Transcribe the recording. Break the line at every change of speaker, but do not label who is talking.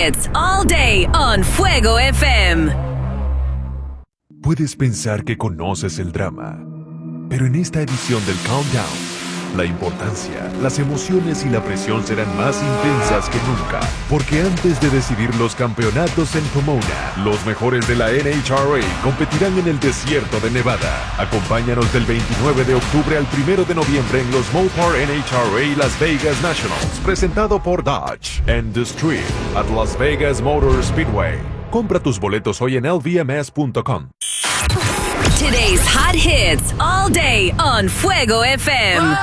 hits all day on Fuego FM.
Puedes pensar que conoces el drama, pero en esta edición del Countdown, la importancia, las emociones y la presión serán más intensas que nunca, porque antes de decidir los campeonatos en Pomona, los mejores de la NHRA competirán en el desierto de Nevada. Acompáñanos del 29 de octubre al 1 de noviembre en los Mopar NHRA Las Vegas Nationals, presentado por Dodge and the Street at Las Vegas Motor Speedway. Compra tus boletos hoy en lvms.com.
Today's hot hits all day on Fuego FM.